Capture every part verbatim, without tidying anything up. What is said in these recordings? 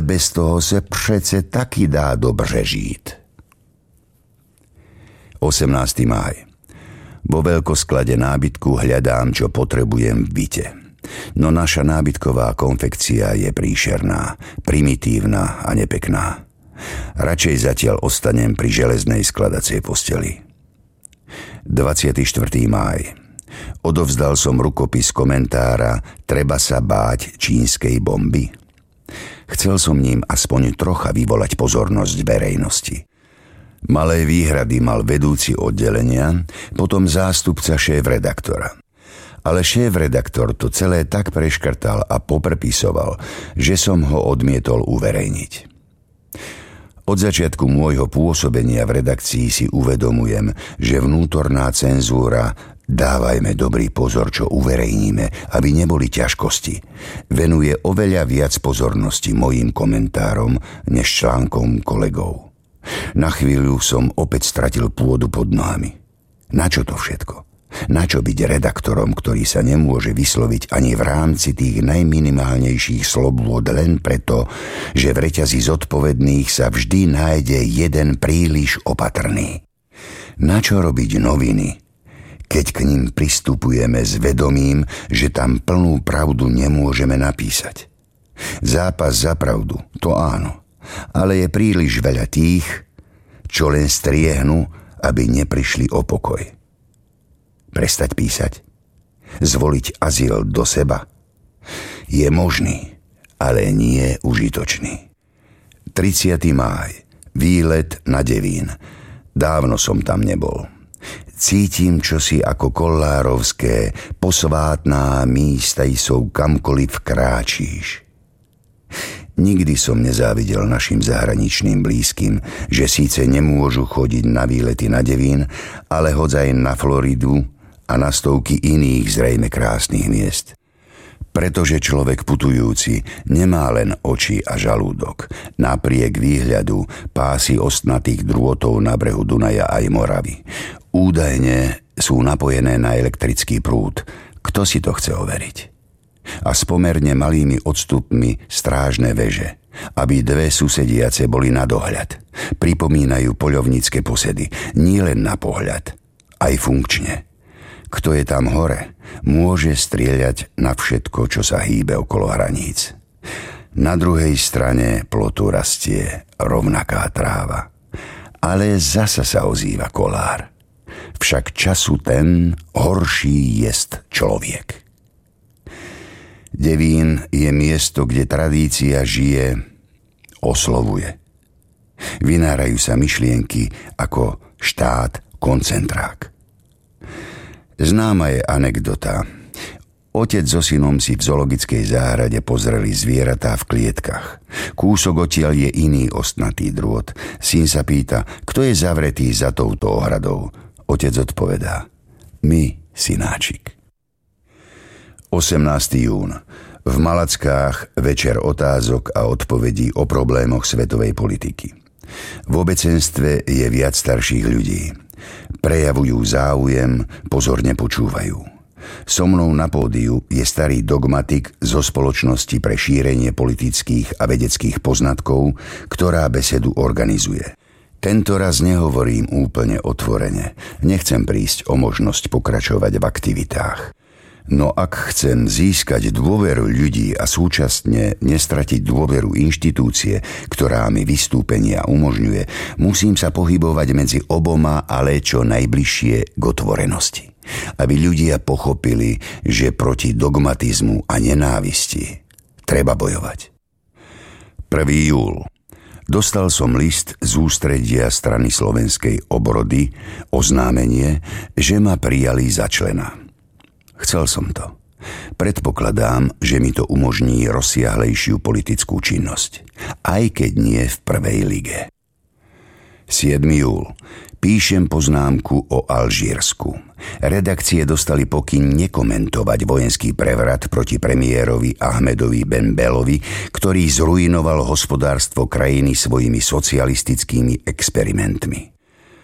bez toho se přece taky dá dobře žít. osemnásteho máj. Vo veľkosklade nábytku hľadám, čo potrebujem v byte. No naša nábytková konfekcia je príšerná, primitívna a nepekná. Radšej zatiaľ ostanem pri železnej skladacej posteli. dvadsiateho štvrtého máj. Odovzdal som rukopis komentára Treba sa báť čínskej bomby. Chcel som ním aspoň trocha vyvolať pozornosť verejnosti. Malé výhrady mal vedúci oddelenia, potom zástupca šéf-redaktora. Ale šéf-redaktor to celé tak preškrtal a poprepisoval, že som ho odmietol uverejniť. Od začiatku môjho pôsobenia v redakcii si uvedomujem, že vnútorná cenzúra, dávajme dobrý pozor, čo uverejníme, aby neboli ťažkosti, venuje oveľa viac pozornosti mojim komentárom než článkom kolegov. Na chvíľu som opäť stratil pôdu pod nohami. Na čo to všetko? Na čo byť redaktorom, ktorý sa nemôže vysloviť ani v rámci tých najminimálnejších slobôd len preto, že v reťazi zodpovedných sa vždy nájde jeden príliš opatrný? Na čo robiť noviny, keď k nim pristupujeme s vedomím, že tam plnú pravdu nemôžeme napísať? Zápas za pravdu, to áno, ale je príliš veľa tých, čo len striehnú, aby neprišli o pokoj. Prestať písať? Zvoliť azyl do seba? Je možný, ale nie užitočný. tridsiateho máj. Výlet na Devín. Dávno som tam nebol. Cítim čosi ako kollárovské posvátná místa jsou kamkoliv kráčíš. Nikdy som nezávidel našim zahraničným blízkym, že síce nemôžu chodiť na výlety na Devín, ale hodzaj na Floridu a na stovky iných zrejme krásnych miest. Pretože človek putujúci nemá len oči a žalúdok. Napriek výhľadu pásy ostnatých drôtov na brehu Dunaja aj Moravy. Údajne sú napojené na elektrický prúd. Kto si to chce overiť? A s pomerne malými odstupmi strážne veže, aby dve susediace boli na dohľad. Pripomínajú poľovnícke posedy, nie len na pohľad, aj funkčne. Kto je tam hore, môže strieľať na všetko, čo sa hýbe okolo hraníc. Na druhej strane plotu rastie rovnaká tráva. Ale zasa sa ozýva kolár. Však času ten horší jest človek. Devín je miesto, kde tradícia žije, oslovuje. Vynárajú sa myšlienky ako štát koncentrák. Známa je anekdota. Otec so synom si v zoologickej záhrade pozreli zvieratá v klietkach. Kúsok odtiaľ je iný ostnatý drôt. Syn sa pýta, kto je zavretý za touto ohradou. Otec odpovedá, my, synáčik. osemnásteho jún. V Malackách večer otázok a odpovedí o problémoch svetovej politiky. V obecenstve je viac starších ľudí. Prejavujú záujem, pozorne počúvajú. So mnou na pódiu je starý dogmatik zo Spoločnosti pre šírenie politických a vedeckých poznatkov, ktorá besedu organizuje. Tento raz nehovorím úplne otvorene. Nechcem prísť o možnosť pokračovať v aktivitách. No ak chcem získať dôveru ľudí a súčasne nestratiť dôveru inštitúcie, ktorá mi vystúpenia umožňuje, musím sa pohybovať medzi oboma, ale čo najbližšie k otvorenosti. Aby ľudia pochopili, že proti dogmatizmu a nenávisti treba bojovať. prvého júla. Dostal som list z ústredia strany Slovenskej obrody, oznámenie, že ma prijali za člena. Chcel som to. Predpokladám, že mi to umožní rozsiahlejšiu politickú činnosť, aj keď nie v prvej lige. siedmeho júla. Píšem poznámku o Alžírsku. Redakcie dostali pokyn nekomentovať vojenský prevrat proti premiérovi Ahmedovi Ben Belovi, ktorý zruinoval hospodárstvo krajiny svojimi socialistickými experimentmi.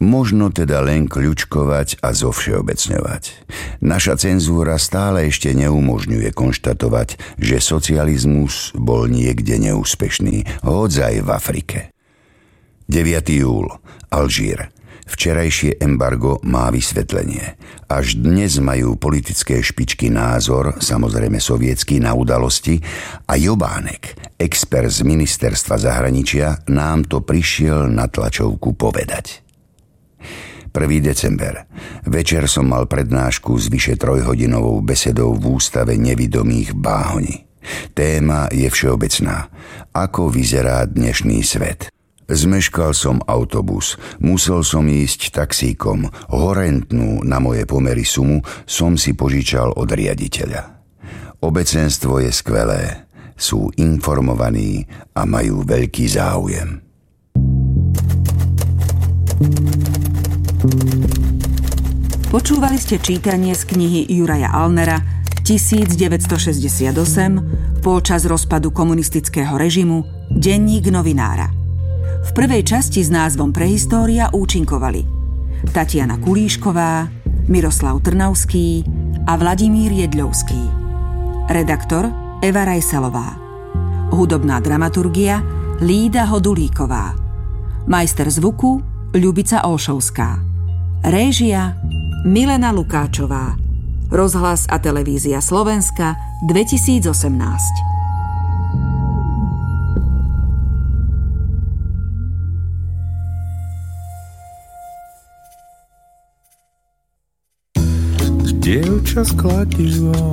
Možno teda len kľučkovať a zovšeobecňovať. Naša cenzúra stále ešte neumožňuje konštatovať, že socializmus bol niekde neúspešný, hodzaj v Afrike. deviateho júla, Alžír. Včerajšie embargo má vysvetlenie. Až dnes majú politické špičky názor, samozrejme sovietský, na udalosti a Jobánek, expert z ministerstva zahraničia, nám to prišiel na tlačovku povedať. prvého decembra. Večer som mal prednášku s vyše trojhodinovou besedou v ústave nevidomých v Báhoni. Téma je všeobecná. Ako vyzerá dnešný svet? Zmeškal som autobus, musel som ísť taxíkom, horentnú na moje pomery sumu som si požičal od riaditeľa. Obecenstvo je skvelé, sú informovaní a majú veľký záujem. Počúvali ste čítanie z knihy Juraja Alnera devätnásťstošesťdesiatosem počas rozpadu komunistického režimu Denník novinára. V prvej časti s názvom Prehistória účinkovali Tatiana Kulíšková, Miroslav Trnavský a Vladimír Jedľovský. Redaktor Eva Rajsalová. Hudobná dramaturgia Lída Hodulíková. Majster zvuku Ľubica Olšovská. Réžia Milena Lukáčová. Rozhlas a televízia Slovenska dvetisícosemnásť. Dievča s kladivom